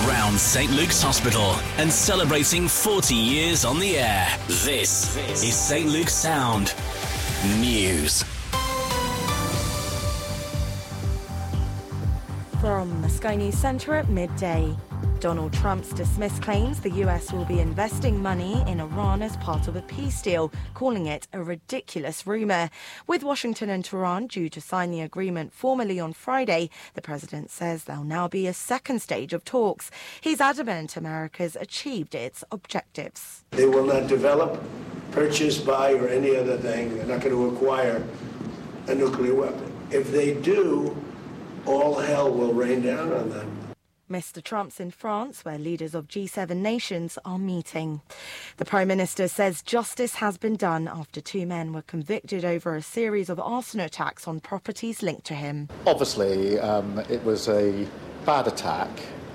around St. Luke's Hospital and celebrating 40 years on the air. This is St. Luke's Sound News. From the Sky News Centre at midday. Donald Trump's dismissed claims the US will be investing money in Iran as part of a peace deal, calling it a ridiculous rumour. With Washington and Tehran due to sign the agreement formally on Friday, the president says there'll now be a second stage of talks. He's adamant America's achieved its objectives. They will not develop, purchase, buy, or any other thing. They're not going to acquire a nuclear weapon. If they do, all hell will rain down on them. Mr. Trump's in France, where leaders of G7 nations are meeting. The Prime Minister says justice has been done after two men were convicted over a series of arson attacks on properties linked to him. Obviously, it was a bad attack,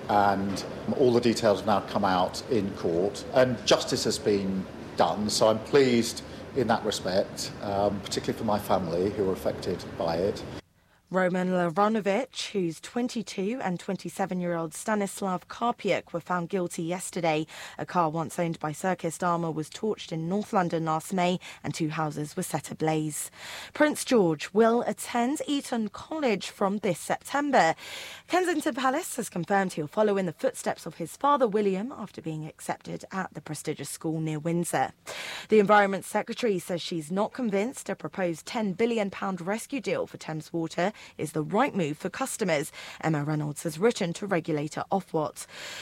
and all the details have now come out in court, and justice has been done, so I'm pleased in that respect, particularly for my family who were affected by it. Roman Laronovich, whose 22 and 27-year-old Stanislav Karpiuk were found guilty yesterday. A car once owned by Circus Dharma was torched in North London last May and two houses were set ablaze. Prince George will attend Eton College from this September. Kensington Palace has confirmed he'll follow in the footsteps of his father William after being accepted at the prestigious school near Windsor. The Environment Secretary says she's not convinced a proposed £10 billion rescue deal for Thames Water is the right move for customers. Emma Reynolds has written to regulator Ofwat.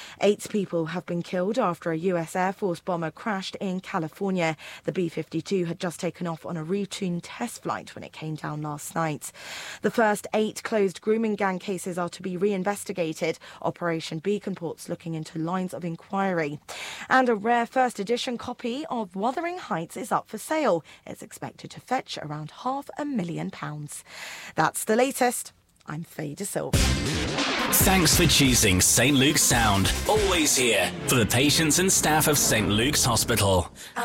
8 people have been killed after a US Air Force bomber crashed in California. The B-52 had just taken off on a routine test flight when it came down last night. The first 8 closed grooming gang cases are to be reinvestigated. Operation Beacon Port's looking into lines of inquiry. And a rare first edition copy of Wuthering Heights is up for sale. It's expected to fetch around £500,000. That's the latest. I'm Faye De Silva. Thanks for choosing St. Luke's Sound. Always here for the patients and staff of St. Luke's Hospital.